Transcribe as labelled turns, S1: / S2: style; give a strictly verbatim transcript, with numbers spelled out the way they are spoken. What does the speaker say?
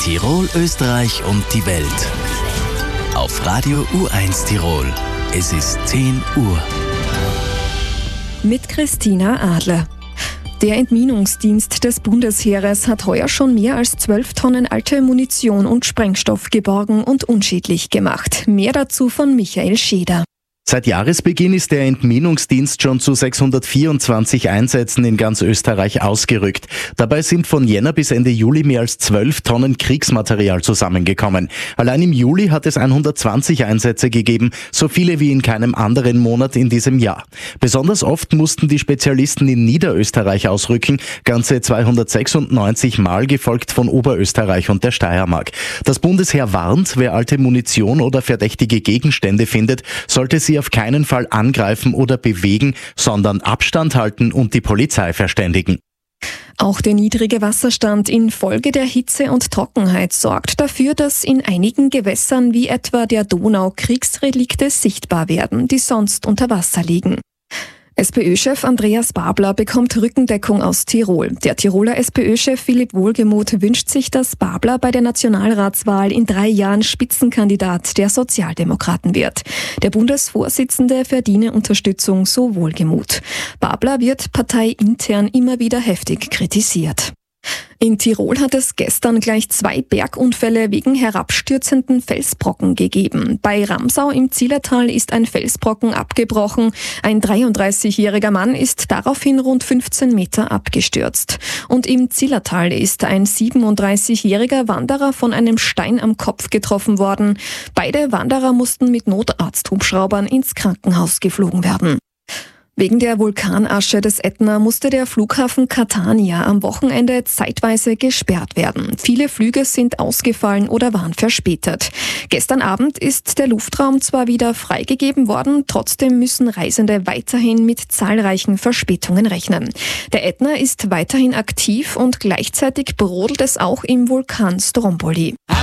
S1: Tirol, Österreich und die Welt. Auf Radio U eins Tirol. Es ist zehn Uhr.
S2: Mit Christina Adler. Der Entminungsdienst des Bundesheeres hat heuer schon mehr als zwölf Tonnen alte Munition und Sprengstoff geborgen und unschädlich gemacht. Mehr dazu von Michael Scheder.
S3: Seit Jahresbeginn ist der Entminungsdienst schon zu sechshundertvierundzwanzig Einsätzen in ganz Österreich ausgerückt. Dabei sind von Jänner bis Ende Juli mehr als zwölf Tonnen Kriegsmaterial zusammengekommen. Allein im Juli hat es hundertzwanzig Einsätze gegeben, so viele wie in keinem anderen Monat in diesem Jahr. Besonders oft mussten die Spezialisten in Niederösterreich ausrücken, ganze zweihundertsechsundneunzig Mal, gefolgt von Oberösterreich und der Steiermark. Das Bundesheer warnt, wer alte Munition oder verdächtige Gegenstände findet, sollte sie auf keinen Fall angreifen oder bewegen, sondern Abstand halten und die Polizei verständigen.
S2: Auch der niedrige Wasserstand infolge der Hitze und Trockenheit sorgt dafür, dass in einigen Gewässern wie etwa der Donau Kriegsrelikte sichtbar werden, die sonst unter Wasser liegen. SPÖ-Chef Andreas Babler bekommt Rückendeckung aus Tirol. Der Tiroler SPÖ-Chef Philipp Wohlgemuth wünscht sich, dass Babler bei der Nationalratswahl in drei Jahren Spitzenkandidat der Sozialdemokraten wird. Der Bundesvorsitzende verdiene Unterstützung, so Wohlgemuth. Babler wird parteiintern immer wieder heftig kritisiert. In Tirol hat es gestern gleich zwei Bergunfälle wegen herabstürzenden Felsbrocken gegeben. Bei Ramsau im Zillertal ist ein Felsbrocken abgebrochen. Ein dreiunddreißigjähriger Mann ist daraufhin rund fünfzehn Meter abgestürzt. Und im Zillertal ist ein siebenunddreißigjähriger Wanderer von einem Stein am Kopf getroffen worden. Beide Wanderer mussten mit Notarzthubschraubern ins Krankenhaus geflogen werden. Wegen der Vulkanasche des Ätna musste der Flughafen Catania am Wochenende zeitweise gesperrt werden. Viele Flüge sind ausgefallen oder waren verspätet. Gestern Abend ist der Luftraum zwar wieder freigegeben worden, trotzdem müssen Reisende weiterhin mit zahlreichen Verspätungen rechnen. Der Ätna ist weiterhin aktiv und gleichzeitig brodelt es auch im Vulkan Stromboli.